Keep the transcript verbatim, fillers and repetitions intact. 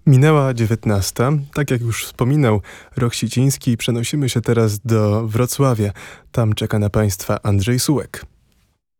Minęła dziewiętnasta. Tak jak już wspominał Rok Siciński, przenosimy się teraz do Wrocławia. Tam czeka na Państwa Andrzej Sułek.